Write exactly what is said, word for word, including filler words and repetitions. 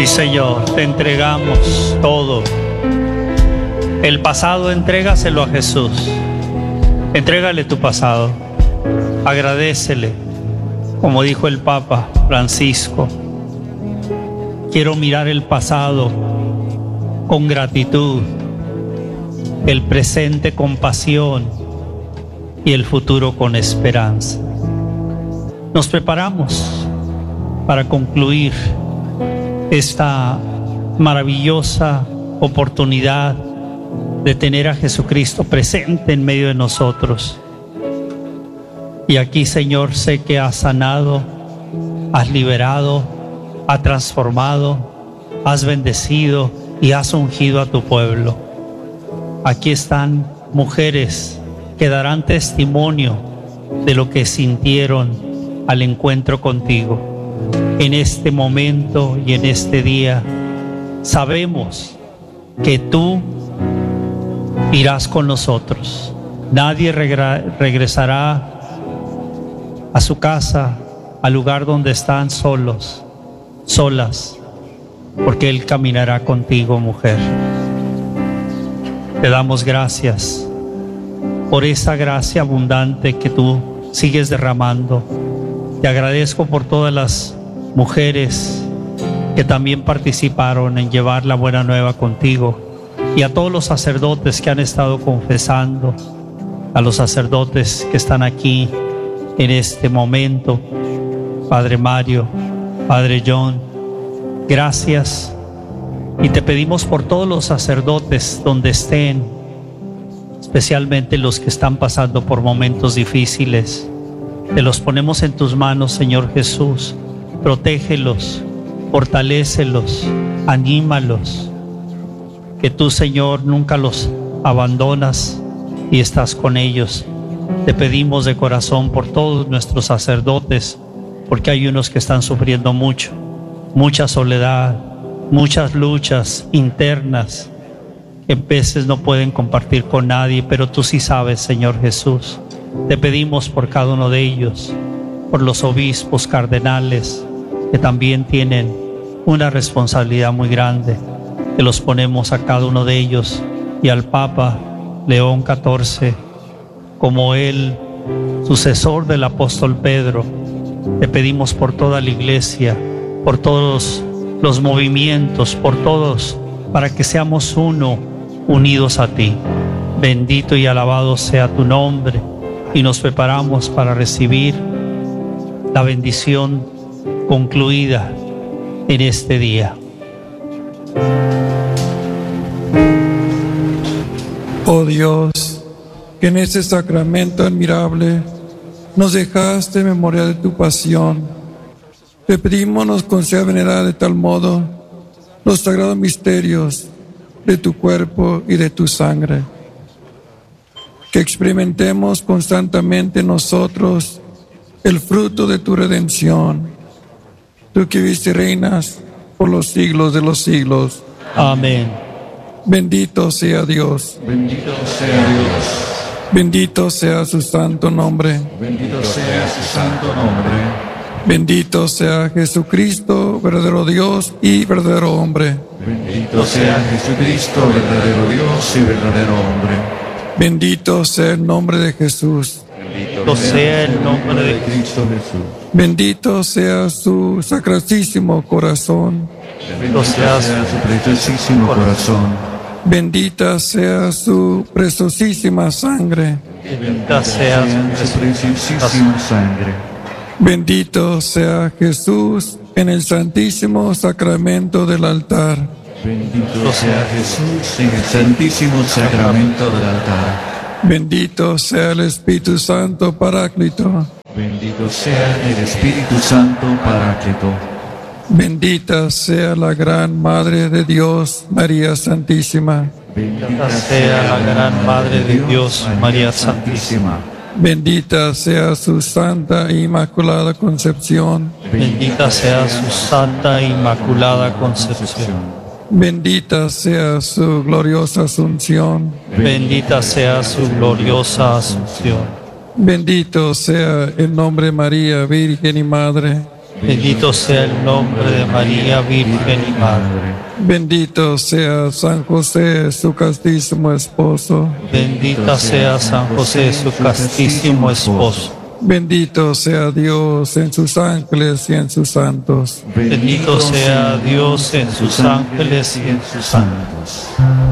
Sí, Señor, te entregamos todo. El pasado, entrégaselo a Jesús. Entrégale tu pasado. Agradécele. Como dijo el Papa Francisco, quiero mirar el pasado con gratitud, el presente con pasión y el futuro con esperanza. Nos preparamos para concluir esta maravillosa oportunidad de tener a Jesucristo presente en medio de nosotros. Y aquí, Señor, sé que has sanado, has liberado, has transformado, has bendecido y has ungido a tu pueblo. Aquí están mujeres que darán testimonio de lo que sintieron al encuentro contigo. En este momento y en este día sabemos que tú irás con nosotros. Nadie regre- regresará a su casa, al lugar donde están solos, solas, porque Él caminará contigo, mujer. Te damos gracias por esa gracia abundante que tú sigues derramando. Te agradezco por todas las mujeres que también participaron en llevar la buena nueva contigo, y a todos los sacerdotes que han estado confesando, a los sacerdotes que están aquí en este momento, Padre Mario, Padre John, gracias. Y te pedimos por todos los sacerdotes donde estén, especialmente los que están pasando por momentos difíciles. Te los ponemos en tus manos, Señor Jesús. Protégelos, fortalécelos, anímalos. Que tú, Señor, nunca los abandonas y estás con ellos. Te pedimos de corazón por todos nuestros sacerdotes, porque hay unos que están sufriendo mucho, mucha soledad, muchas luchas internas, que a veces no pueden compartir con nadie, pero tú sí sabes, Señor Jesús. Te pedimos por cada uno de ellos, por los obispos, cardenales, que también tienen una responsabilidad muy grande, que los ponemos a cada uno de ellos, y al Papa León catorce, como él, sucesor del apóstol Pedro. Te pedimos por toda la iglesia, por todos los movimientos, por todos, para que seamos uno, unidos a ti. Bendito y alabado sea tu nombre, y nos preparamos para recibir la bendición concluida en este día. Oh Dios, que en este sacramento admirable nos dejaste memoria de tu pasión, te pedimos nos conceda venerar de tal modo los sagrados misterios de tu cuerpo y de tu sangre, que experimentemos constantemente nosotros el fruto de tu redención, tú que viviste y reinas por los siglos de los siglos. Amén. Bendito sea Dios. Bendito sea Dios. Bendito sea su santo nombre. Bendito sea su santo nombre. Bendito sea Jesucristo, verdadero Dios y verdadero hombre. Bendito sea Jesucristo, verdadero Dios y verdadero hombre. Bendito sea el nombre de Jesús. Bendito sea el nombre de Cristo Jesús. Bendito sea su sacratísimo corazón. Bendito sea su preciosísimo corazón. Bendita sea su preciosísima sangre. Bendita sea su preciosísima sangre. Bendito sea Jesús en el santísimo sacramento del altar. Bendito sea Jesús en el santísimo sacramento del altar. Bendito sea el Espíritu Santo Paráclito. Bendito sea el Espíritu Santo Paráclito. Bendita sea la gran Madre de Dios, María Santísima. Bendita sea la gran Madre de Dios, María Santísima. Bendita sea su santa e inmaculada concepción. Bendita sea su santa e inmaculada concepción. Bendita sea su gloriosa asunción. Bendita sea su gloriosa asunción. Bendito sea el nombre de María, Virgen y Madre. Bendito sea el nombre de María, Virgen y Madre. Bendito sea San José, su castísimo esposo. Bendita sea San José, su castísimo esposo. Bendito sea Dios en sus ángeles y en sus santos. Bendito sea Dios en sus ángeles y en sus santos.